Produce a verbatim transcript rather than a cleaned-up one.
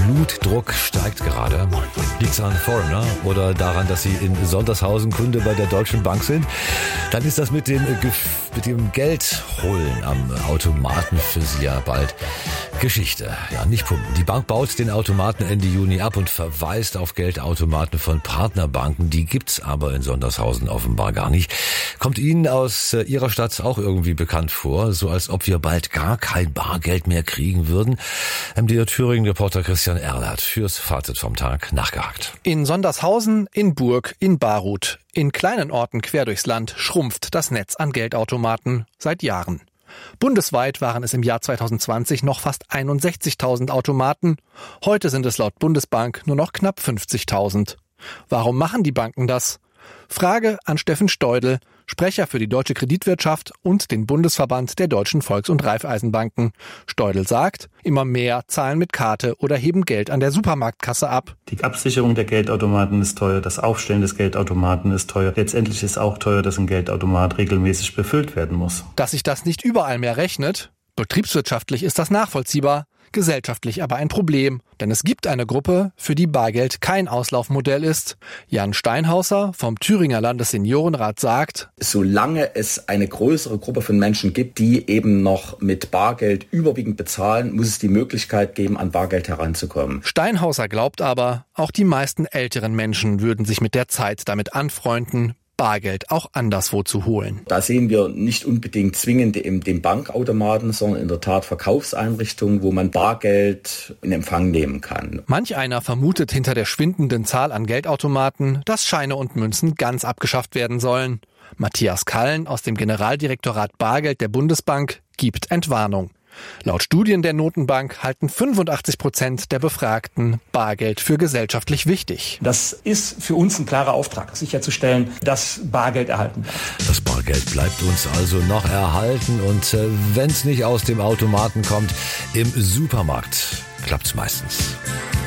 Blutdruck steigt gerade. Liegt's an Foreigner oder daran, dass Sie in Sondershausen Kunde bei der Deutschen Bank sind? Dann ist das mit dem, mit dem Geld holen am Automaten für Sie ja bald Geschichte. Ja, nicht pumpen. Die Bank baut den Automaten Ende Juni ab und verweist auf Geldautomaten von Partnerbanken. Die gibt's aber in Sondershausen offenbar gar nicht. Kommt Ihnen aus Ihrer Stadt auch irgendwie bekannt vor, so als ob wir bald gar kein Bargeld mehr kriegen würden? M D R Thüringen-Reporter Christian Erl hat fürs Fazit vom Tag nachgehakt. In Sondershausen, in Burg, in Baruth, in kleinen Orten quer durchs Land schrumpft das Netz an Geldautomaten seit Jahren. Bundesweit waren es im Jahr zweitausendzwanzig noch fast einundsechzigtausend Automaten. Heute sind es laut Bundesbank nur noch knapp fünfzigtausend. Warum machen die Banken das? Frage an Steffen Steudel, Sprecher für die deutsche Kreditwirtschaft und den Bundesverband der deutschen Volks- und Raiffeisenbanken. Steudel sagt, immer mehr zahlen mit Karte oder heben Geld an der Supermarktkasse ab. Die Absicherung der Geldautomaten ist teuer, das Aufstellen des Geldautomaten ist teuer. Letztendlich ist auch teuer, dass ein Geldautomat regelmäßig befüllt werden muss. Dass sich das nicht überall mehr rechnet? Betriebswirtschaftlich ist das nachvollziehbar, gesellschaftlich aber ein Problem. Denn es gibt eine Gruppe, für die Bargeld kein Auslaufmodell ist. Jan Steinhauser vom Thüringer Landesseniorenrat sagt, solange es eine größere Gruppe von Menschen gibt, die eben noch mit Bargeld überwiegend bezahlen, muss es die Möglichkeit geben, an Bargeld heranzukommen. Steinhauser glaubt aber, auch die meisten älteren Menschen würden sich mit der Zeit damit anfreunden, Bargeld auch anderswo zu holen. Da sehen wir nicht unbedingt zwingend in den Bankautomaten, sondern in der Tat Verkaufseinrichtungen, wo man Bargeld in Empfang nehmen kann. Manch einer vermutet hinter der schwindenden Zahl an Geldautomaten, dass Scheine und Münzen ganz abgeschafft werden sollen. Matthias Kallen aus dem Generaldirektorat Bargeld der Bundesbank gibt Entwarnung. Laut Studien der Notenbank halten fünfundachtzig Prozent der Befragten Bargeld für gesellschaftlich wichtig. Das ist für uns ein klarer Auftrag, sicherzustellen, dass Bargeld erhalten bleibt. Das Bargeld bleibt uns also noch erhalten und äh, wenn es nicht aus dem Automaten kommt, im Supermarkt klappt's meistens.